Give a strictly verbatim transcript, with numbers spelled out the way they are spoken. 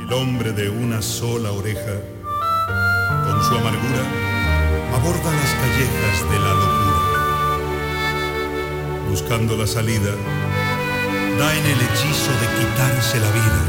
El hombre de una sola oreja, con su amargura, aborda las callejas de la locura. Buscando la salida, da en el hechizo de quitarse la vida.